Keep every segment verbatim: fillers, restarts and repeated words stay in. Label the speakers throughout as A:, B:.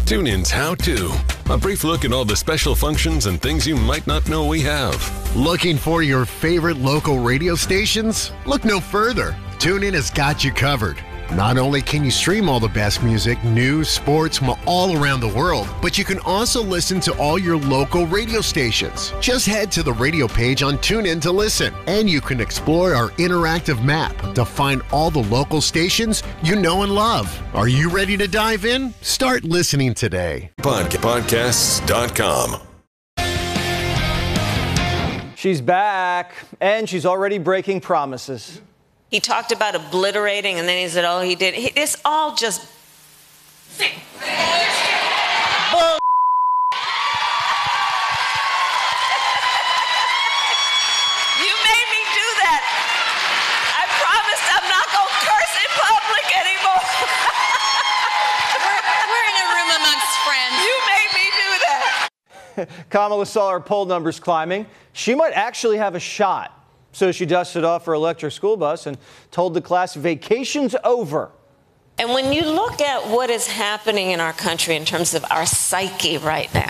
A: TuneIn's How To. A brief look at all the special functions and things you might not know we have.
B: Looking for your favorite local radio stations? Look no further. TuneIn has got you covered. Not only can you stream all the best music, news, sports from all around the world, but you can also listen to all your local radio stations. Just head to the radio page on TuneIn to listen, and you can explore our interactive map to find all the local stations you know and love. Are you ready to dive in? Start listening today.
A: Pod- podcasts dot com.
C: She's back, and she's already breaking promises.
D: He talked about obliterating, and then he said, oh, he did. He, it's all just... Bull. You made me do that. I promised I'm not going to curse in public anymore.
E: we're, we're in a room amongst friends.
D: You made me do that.
C: Kamala saw her poll numbers climbing. She might actually have a shot. So she dusted off her electric school bus and told the class vacation's over.
D: And when you look at what is happening in our country in terms of our psyche right now,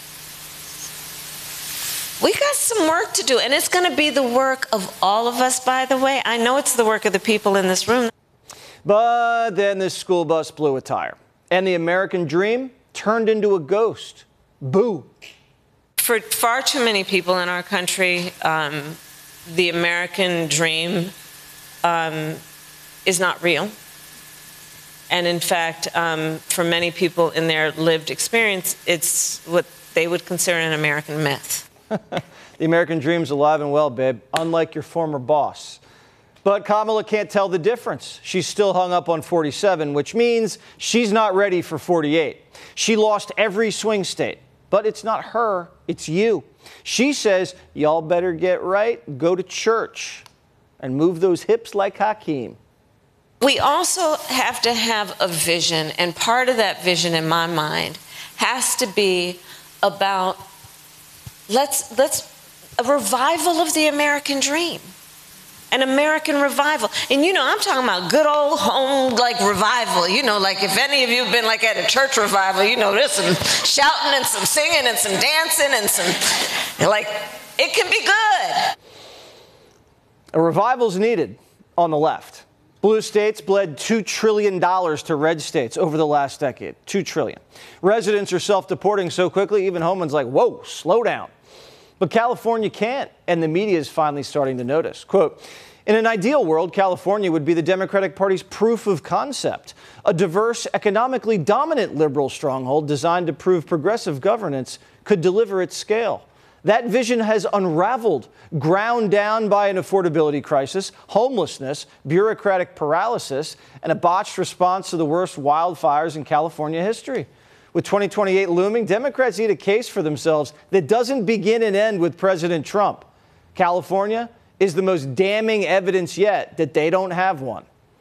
D: we got some work to do. And it's going to be the work of all of us, by the way. I know it's the work of the people in this room.
C: But then this school bus blew a tire. And the American dream turned into a ghost. Boo.
D: For far too many people in our country, um, the American dream um, is not real. And in fact, um, for many people in their lived experience, it's what they would consider an American myth.
C: The American dream's alive and well, babe, unlike your former boss. But Kamala can't tell the difference. She's still hung up on forty-seven, which means she's not ready for forty-eight. She lost every swing state. But it's not her, it's you. She says, y'all better get right, go to church, and move those hips like Hakeem.
D: We also have to have a vision, and part of that vision in my mind has to be about let's, let's a revival of the American dream. An American revival. And you know, I'm talking about good old home, like, revival. You know, like, if any of you have been, like, at a church revival, you know, there's some shouting and some singing and some dancing and some, like, it can be good.
C: A revival's needed on the left. Blue states bled two trillion dollars to red states over the last decade. two trillion dollars. Residents are self-deporting so quickly, even Homan's like, whoa, slow down. But California can't, and the media is finally starting to notice. Quote, in an ideal world, California would be the Democratic Party's proof of concept, a diverse, economically dominant liberal stronghold designed to prove progressive governance could deliver at scale. That vision has unraveled, ground down by an affordability crisis, homelessness, bureaucratic paralysis, and a botched response to the worst wildfires in California history. With twenty twenty-eight looming, Democrats need a case for themselves that doesn't begin and end with President Trump. California is the most damning evidence yet that they don't have one.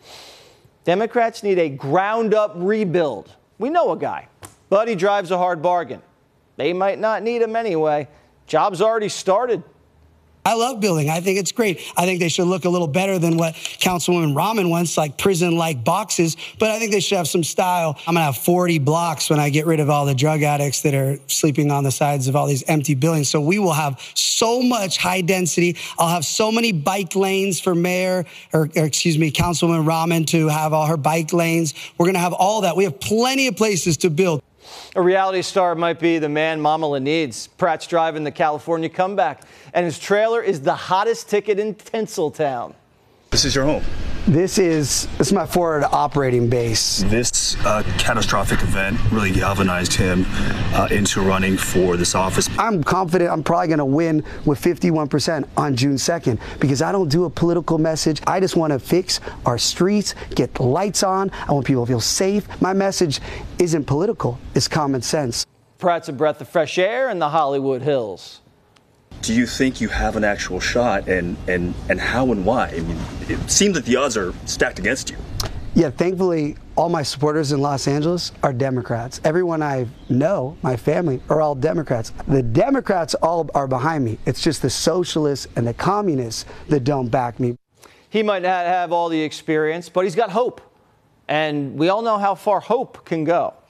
C: Democrats need a ground-up rebuild. We know a guy, but he drives a hard bargain. They might not need him anyway. Job's already started.
F: I love building. I think it's great. I think they should look a little better than what Councilwoman Rahman wants, like prison-like boxes, but I think they should have some style. I'm gonna have forty blocks when I get rid of all the drug addicts that are sleeping on the sides of all these empty buildings. So we will have so much high density. I'll have so many bike lanes for Mayor, or, or excuse me, Councilwoman Rahman to have all her bike lanes. We're gonna have all that. We have plenty of places to build.
C: A reality star might be the man Mamala needs. Pratt's driving the California comeback, and his trailer is the hottest ticket in Tinseltown.
G: This is your home.
F: This is this is my forward operating base.
G: This uh, catastrophic event really galvanized him uh, into running for this office.
F: I'm confident I'm probably going to win with fifty-one percent on June second because I don't do a political message. I just want to fix our streets, get the lights on. I want people to feel safe. My message isn't political. It's common sense.
C: Pratt's a breath of fresh air in the Hollywood Hills.
G: Do you think you have an actual shot, and, and, and how and why? I mean, it seems that the odds are stacked against you.
F: Yeah, thankfully, all my supporters in Los Angeles are Democrats. Everyone I know, my family, are all Democrats. The Democrats all are behind me. It's just the socialists and the communists that don't back me.
C: He might not have all the experience, but he's got hope. And we all know how far hope can go.